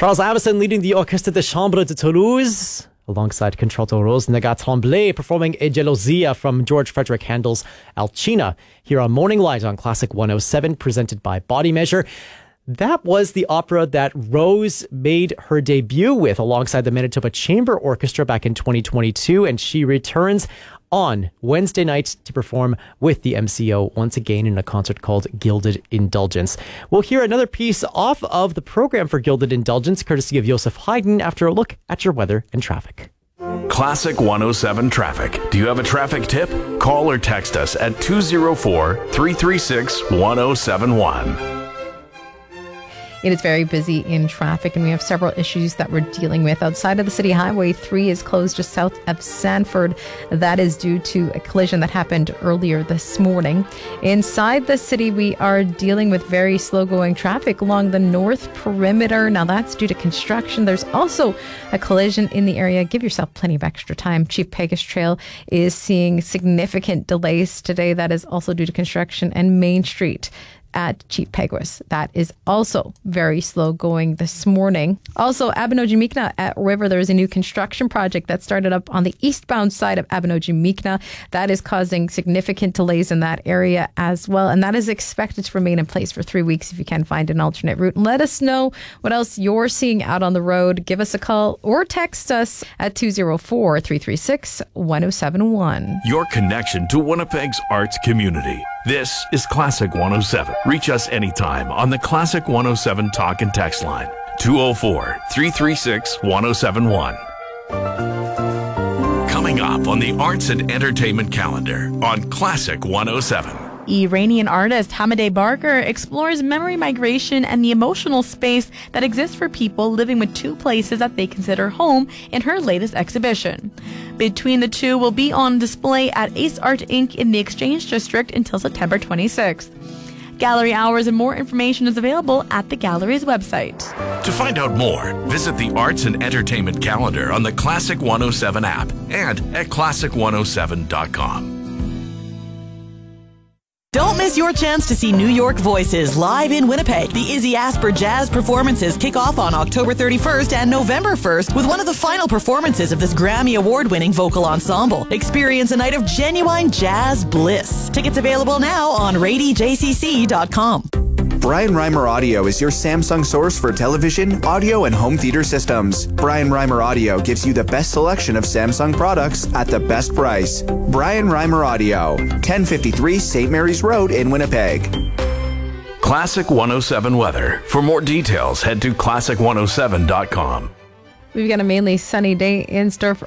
Charles Avison leading the Orchestre de Chambre de Toulouse, alongside Contralto Rose Nagat Tremblay performing A Gelosia from George Frederick Handel's Alcina, here on Morning Light on Classic 107, presented by Body Measure. That was the opera that Rose made her debut with alongside the Manitoba Chamber Orchestra back in 2022, and she returns on Wednesday night to perform with the MCO once again in a concert called Gilded Indulgence. We'll hear another piece off of the program for Gilded Indulgence, courtesy of Joseph Haydn, after a look at your weather and traffic. Classic 107 traffic. Do you have a traffic tip? Call or text us at 204-336-1071. It is very busy in traffic, and we have several issues that we're dealing with. Outside of the city, Highway 3 is closed just south of Sanford. That is due to a collision that happened earlier this morning. Inside the city, we are dealing with very slow-going traffic along the north perimeter. Now, that's due to construction. There's also a collision in the area. Give yourself plenty of extra time. Chief Peguis Trail is seeing significant delays today. That is also due to construction, and Main Street at Chief Peguis. That is also very slow going this morning. Also, Abinogi-Mi'kmaq at River, there is a new construction project that started up on the eastbound side of Abinogi-Mi'kmaq. That is causing significant delays in that area as well, and that is expected to remain in place for 3 weeks if you can find an alternate route. And let us know what else you're seeing out on the road. Give us a call or text us at 204-336-1071. Your connection to Winnipeg's arts community. This is Classic 107. Reach us anytime on the Classic 107 talk and text line. 204-336-1071. Coming up on the arts and entertainment calendar on Classic 107. Iranian artist Hamadeh Barker explores memory migration and the emotional space that exists for people living with two places that they consider home in her latest exhibition. Between the two will be on display at Ace Art Inc. in the Exchange District until September 26th. Gallery hours and more information is available at the gallery's website. To find out more, visit the Arts and Entertainment calendar on the Classic 107 app and at classic107.com. Don't miss your chance to see New York Voices live in Winnipeg. The Izzy Asper Jazz performances kick off on October 31st and November 1st with one of the final performances of this Grammy Award-winning vocal ensemble. Experience a night of genuine jazz bliss. Tickets available now on radyjcc.com. Brian Reimer Audio is your Samsung source for television, audio, and home theater systems. Brian Reimer Audio gives you the best selection of Samsung products at the best price. Brian Reimer Audio, 1053 St. Mary's Road in Winnipeg. Classic 107 weather. For more details, head to classic107.com. We've got a mainly sunny day in store for